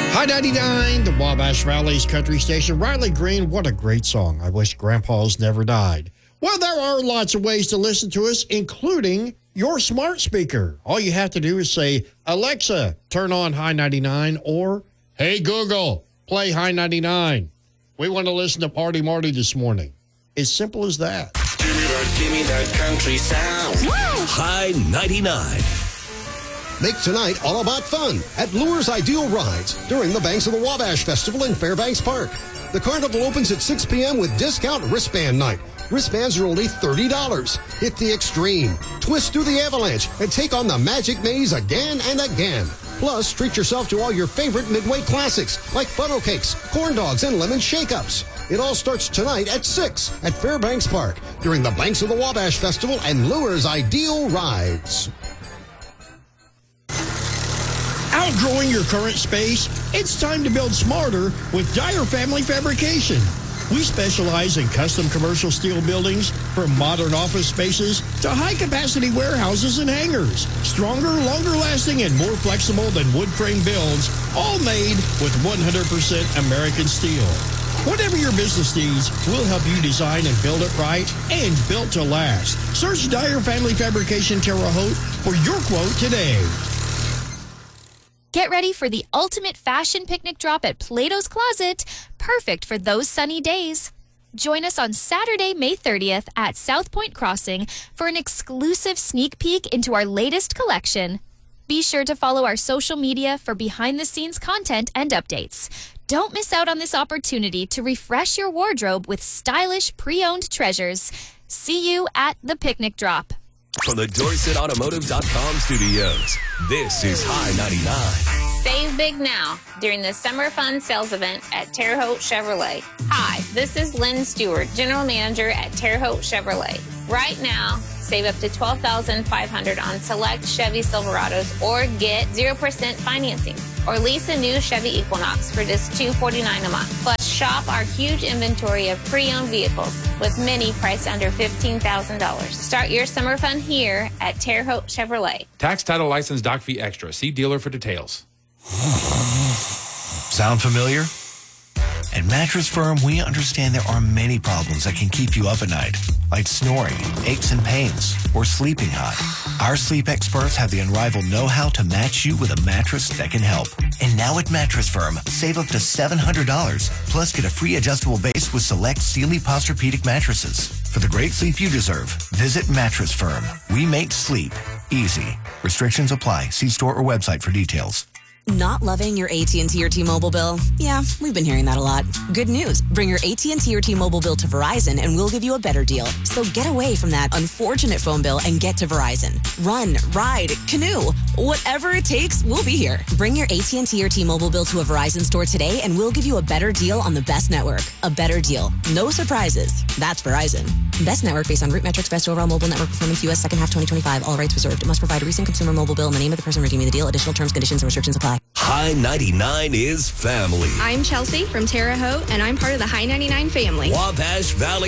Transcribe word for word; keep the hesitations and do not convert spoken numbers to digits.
High ninety-nine, the Wabash Valley's country station. Riley Green, what a great song. I wish Grandpa's never died. Well, there are lots of ways to listen to us, including your smart speaker. All you have to do is say, Alexa, turn on High ninety-nine, or, hey, Google, play High ninety-nine. We want to listen to Party Marty this morning. As simple as that. Give me that, give me that country sound. Woo! High ninety-nine. Make tonight all about fun at Lure's Ideal Rides during the Banks of the Wabash Festival in Fairbanks Park. The carnival opens at six p.m. with discount wristband night. Wristbands are only thirty dollars. Hit the extreme, twist through the avalanche, and take on the magic maze again and again. Plus, treat yourself to all your favorite midway classics like funnel cakes, corn dogs, and lemon shake-ups. It all starts tonight at six at Fairbanks Park during the Banks of the Wabash Festival and Lure's Ideal Rides. Outgrowing your current space? It's time to build smarter with Dyer Family Fabrication. We specialize in custom commercial steel buildings, from modern office spaces to high-capacity warehouses and hangars. Stronger, longer-lasting, and more flexible than wood frame builds, all made with one hundred percent American steel. Whatever your business needs, we'll help you design and build it right and built to last. Search Dyer Family Fabrication Terre Haute for your quote today. Get ready for the ultimate fashion picnic drop at Plato's Closet, perfect for those sunny days. Join us on Saturday, May thirtieth at South Point Crossing for an exclusive sneak peek into our latest collection. Be sure to follow our social media for behind-the-scenes content and updates. Don't miss out on this opportunity to refresh your wardrobe with stylish pre-owned treasures. See you at the picnic drop. From the Dorset Automotive dot com studios, this is High ninety-nine. Save big now during the Summer Fun Sales Event at Terre Haute Chevrolet. Hi, this is Lynn Stewart, General Manager at Terre Haute Chevrolet. Right now, save up to twelve thousand five hundred dollars on select Chevy Silverados or get zero percent financing. Or lease a new Chevy Equinox for just two hundred forty-nine dollars a month. Plus, shop our huge inventory of pre-owned vehicles with many priced under fifteen thousand dollars. Start your summer fun here at Terre Haute Chevrolet. Tax, title, license, doc fee extra. See dealer for details. Sound familiar? At Mattress Firm, we understand there are many problems that can keep you up at night, like snoring, aches and pains, or sleeping hot. Our sleep experts have the unrivaled know-how to match you with a mattress that can help. And now at Mattress Firm, save up to seven hundred dollars, plus get a free adjustable base with select Sealy Posturepedic mattresses. For the great sleep you deserve, visit Mattress Firm. We make sleep easy. Restrictions apply. See store or website for details. Not loving your A T and T or T-Mobile bill? Yeah, we've been hearing that a lot. Good news. Bring your A T and T or T-Mobile bill to Verizon and we'll give you a better deal. So get away from that unfortunate phone bill and get to Verizon. Run, ride, canoe. Whatever it takes, we'll be here. Bring your A T and T or T-Mobile bill to a Verizon store today and we'll give you a better deal on the best network. A better deal. No surprises. That's Verizon. Best network based on root metrics, best overall mobile network performance, U S second half twenty twenty-five. All rights reserved. It must provide a recent consumer mobile bill in the name of the person redeeming the deal. Additional terms, conditions, and restrictions apply. High ninety-nine is family. I'm Chelsea from Terre Haute, and I'm part of the High ninety-nine family. Wabash Valley